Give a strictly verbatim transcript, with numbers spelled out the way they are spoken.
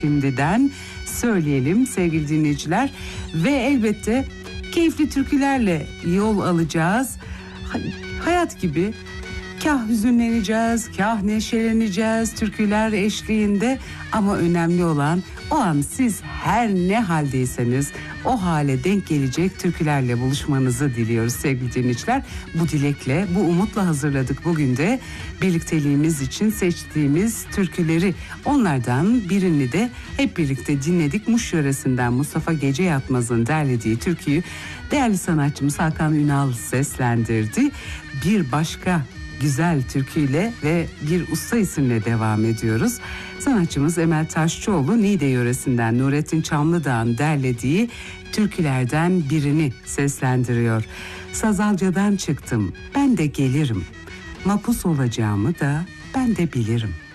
şimdiden söyleyelim sevgili dinleyiciler. Ve elbette keyifli türkülerle yol alacağız. Hayat gibi kah hüzünleneceğiz, kah neşeleneceğiz türküler eşliğinde. Ama önemli olan o an siz her ne haldeyseniz o hale denk gelecek türkülerle buluşmanızı diliyoruz sevgili dinleyiciler. Bu dilekle, bu umutla hazırladık bugün de birlikteliğimiz için seçtiğimiz türküleri. Onlardan birini de hep birlikte dinledik. Muş yöresinden Mustafa Gece Yatmaz'ın derlediği türküyü değerli sanatçımız Hakan Ünal seslendirdi. Bir başka güzel türküyle ve bir usta isimle devam ediyoruz. Sanatçımız Emel Taşçıoğlu Niğde yöresinden Nurettin Çamlıdağ'ın derlediği türkülerden birini seslendiriyor. Sazalcadan çıktım, ben de gelirim. Mapus olacağımı da ben de bilirim.